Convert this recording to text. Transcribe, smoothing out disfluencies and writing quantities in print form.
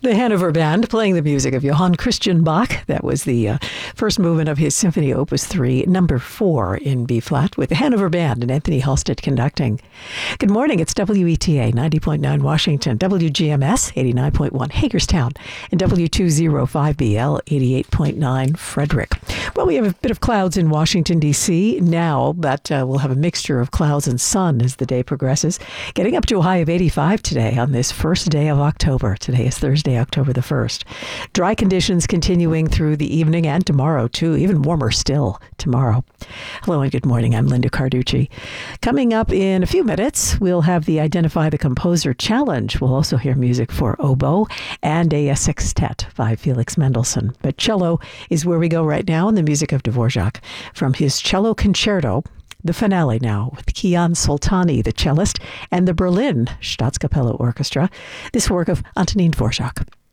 The Hanover Band playing the music of Johann Christian Bach. That was the first movement of his Symphony Opus 3, number 4 in B-flat, with the Hanover Band and Anthony Halstead conducting. Good morning. It's WETA 90.9 Washington, WGMS 89.1 Hagerstown, and W205BL 88.9 Frederick. Well, we have a bit of clouds in Washington, D.C. now, but we'll have a mixture of clouds and sun as the day progresses, getting up to a high of 85 today on this first day of October. Today is Thursday, October the 1st. Dry conditions continuing through the evening and tomorrow, too. Even warmer still tomorrow. Hello and good morning. I'm Linda Carducci. Coming up in a few minutes, we'll have the Identify the Composer Challenge. We'll also hear music for oboe and a sextet by Felix Mendelssohn. But cello is where we go right now in the music of Dvorak from his cello concerto. The finale now with Kian Soltani, the cellist, and the Berlin Staatskapelle Orchestra. This work of Antonin Dvorak.